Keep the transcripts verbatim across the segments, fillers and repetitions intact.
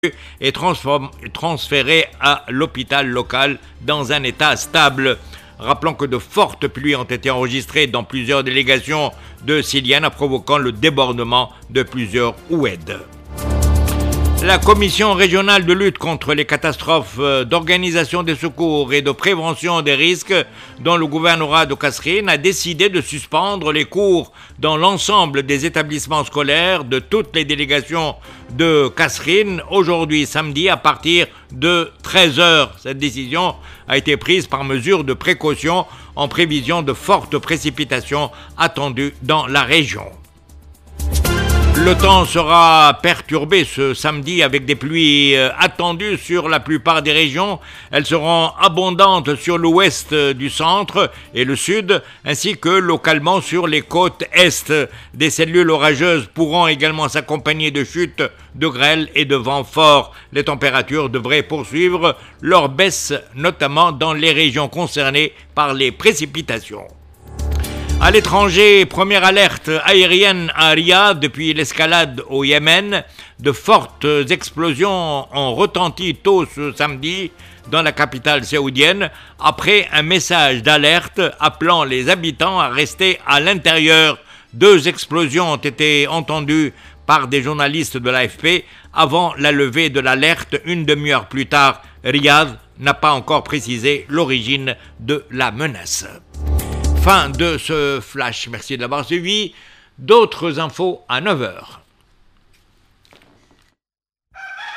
est transféré à l'hôpital local dans un état stable. Rappelons que de fortes pluies ont été enregistrées dans plusieurs délégations de Siliane, provoquant le débordement de plusieurs oueds. La Commission régionale de lutte contre les catastrophes, d'organisation des secours et de prévention des risques, dont le gouvernorat de Kasserine a décidé de suspendre les cours dans l'ensemble des établissements scolaires de toutes les délégations de Kasserine aujourd'hui samedi à partir de treize heures. Cette décision a été prise par mesure de précaution en prévision de fortes précipitations attendues dans la région. Le temps sera perturbé ce samedi avec des pluies attendues sur la plupart des régions. Elles seront abondantes sur l'ouest du centre et le sud, ainsi que localement sur les côtes est. Des cellules orageuses pourront également s'accompagner de chutes de grêle et de vents forts. Les températures devraient poursuivre leur baisse, notamment dans les régions concernées par les précipitations. À l'étranger, première alerte aérienne à Riyad depuis l'escalade au Yémen. De fortes explosions ont retenti tôt ce samedi dans la capitale saoudienne après un message d'alerte appelant les habitants à rester à l'intérieur. Deux explosions ont été entendues par des journalistes de l'A F P avant la levée de l'alerte une demi-heure plus tard. Riyad n'a pas encore précisé l'origine de la menace. Fin de ce flash, merci de l'avoir suivi. D'autres infos à neuf heures.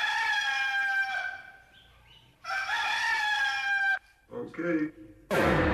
Okay.